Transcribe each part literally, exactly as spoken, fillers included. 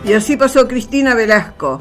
Y así pasó Cristina Velasco,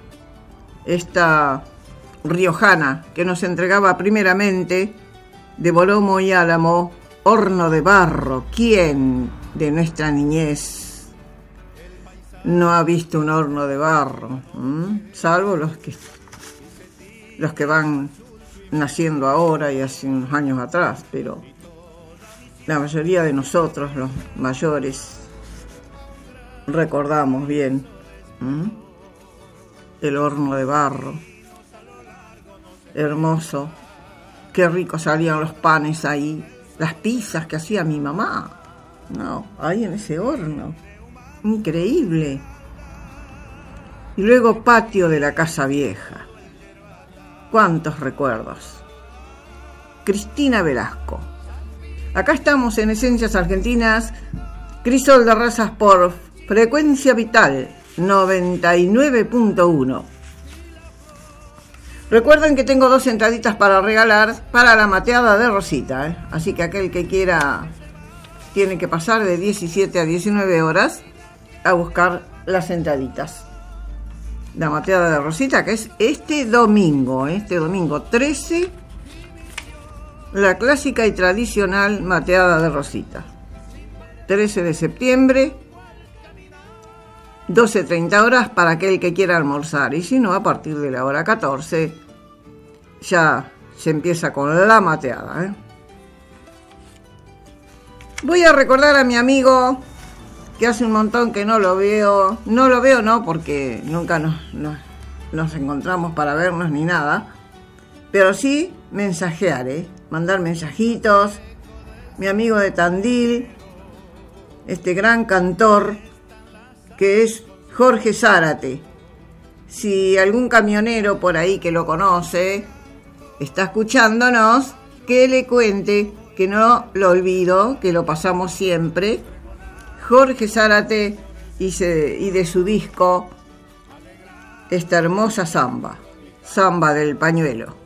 esta riojana que nos entregaba primeramente de Bolomo y Álamo, Horno de Barro. ¿Quién de nuestra niñez no ha visto un horno de barro? ¿Mm? Salvo los que, los que van naciendo ahora y hace unos años atrás, pero la mayoría de nosotros, los mayores, recordamos bien ¿Mm? el horno de barro. Hermoso, qué rico salían los panes ahí, las pizzas que hacía mi mamá, no, ahí en ese horno, increíble. Y luego patio de la casa vieja, cuántos recuerdos. Cristina Velasco. Acá estamos en Esencias Argentinas, Crisol de Razas por Frecuencia Vital noventa y nueve punto uno. Recuerden que tengo dos entraditas para regalar para la mateada de Rosita, ¿eh? Así que aquel que quiera tiene que pasar de diecisiete a diecinueve horas a buscar las entraditas. La mateada de Rosita, que es este domingo, este domingo trece, la clásica y tradicional mateada de Rosita. trece de septiembre, doce treinta horas para aquel que quiera almorzar, y si no, a partir de la hora catorce ya se empieza con la mateada, ¿eh? Voy a recordar a mi amigo que hace un montón que no lo veo, no lo veo no porque nunca nos, nos, nos encontramos para vernos ni nada, pero sí mensajear, ¿eh? Mandar mensajitos. Mi amigo de Tandil, este gran cantor que es Jorge Zárate. Si algún camionero por ahí que lo conoce está escuchándonos, que le cuente, que no lo olvido, que lo pasamos siempre. Jorge Zárate y, se, y de su disco esta hermosa samba, Samba del Pañuelo.